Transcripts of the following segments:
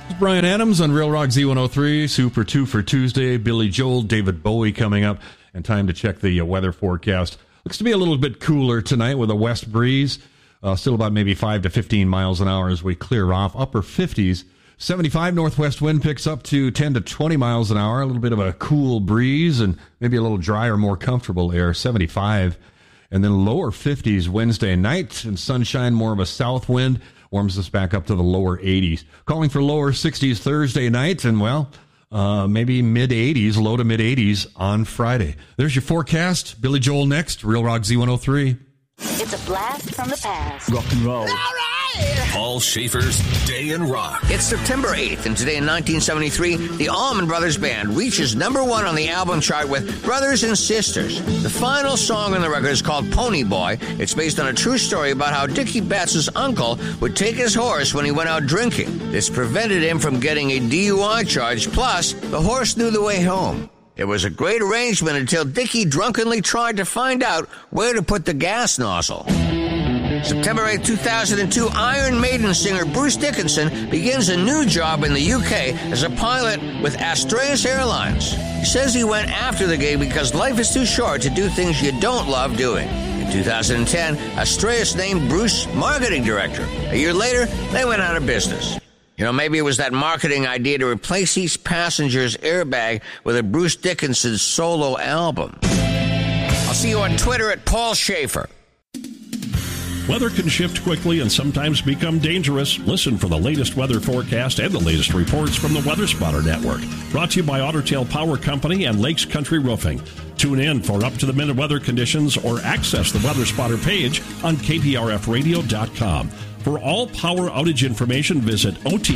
It's Brian Adams on Real Rock Z103, Super 2 for Tuesday. Billy Joel, David Bowie coming up, and time to check the weather forecast. Looks to be a little bit cooler tonight with a west breeze. Still about maybe 5 to 15 miles an hour as we clear off. Upper 50s. 75 northwest wind picks up to 10 to 20 miles an hour. A little bit of a cool breeze and maybe a little drier, more comfortable air. 75. And then lower 50s Wednesday night and sunshine, more of a south wind. Warms us back up to the lower 80s. Calling for lower 60s Thursday night and, well, maybe mid-80s, low to mid-80s on Friday. There's your forecast. Billy Joel next. Real Rock Z103. It's a blast from the past. Rock and roll. All right! Paul Schaefer's Day in Rock. It's September 8th, and today in 1973, the Allman Brothers Band reaches #1 on the album chart with Brothers and Sisters. The final song on the record is called Pony Boy. It's based on a true story about how Dickie Betts' uncle would take his horse when he went out drinking. This prevented him from getting a DUI charge, plus the horse knew the way home. It was a great arrangement until Dickie drunkenly tried to find out where to put the gas nozzle. September 8, 2002, Iron Maiden singer Bruce Dickinson begins a new job in the UK as a pilot with Astraeus Airlines. He says he went after the gig because life is too short to do things you don't love doing. In 2010, Astraeus named Bruce marketing director. A year later, they went out of business. You know, maybe it was that marketing idea to replace each passenger's airbag with a Bruce Dickinson solo album. I'll see you on Twitter at Paul Schaefer. Weather can shift quickly and sometimes become dangerous. Listen for the latest weather forecast and the latest reports from the Weather Spotter Network. Brought to you by Otter Tail Power Company and Lakes Country Roofing. Tune in for up-to-the-minute weather conditions or access the Weather Spotter page on KPRFradio.com. For all power outage information, visit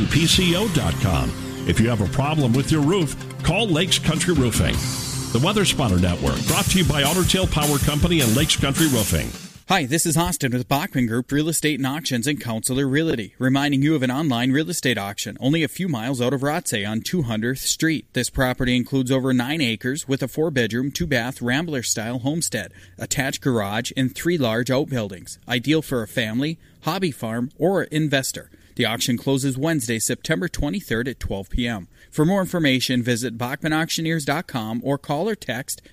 OTPCO.com. If you have a problem with your roof, call Lakes Country Roofing. The Weather Spotter Network, brought to you by Otter Tail Power Company and Lakes Country Roofing. Hi, this is Austin with Bachman Group Real Estate and Auctions and Counselor Realty, reminding you of an online real estate auction only a few miles out of Rothsay on 200th Street. This property includes over 9 acres with a 4-bedroom, 2-bath Rambler-style homestead, attached garage, and 3 large outbuildings. Ideal for a family, hobby farm, or investor. The auction closes Wednesday, September 23rd at 12 p.m. For more information, visit BachmanAuctioneers.com or call or text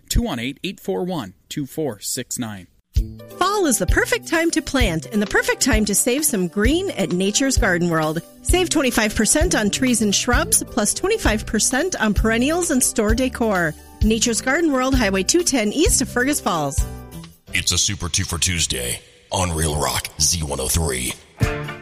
218-841-2469. Fall is the perfect time to plant and the perfect time to save some green at Nature's Garden World. Save 25% on trees and shrubs, plus 25% on perennials and store decor. Nature's Garden World, Highway 210 east of Fergus Falls. It's a Super 2 for Tuesday on Real Rock Z103.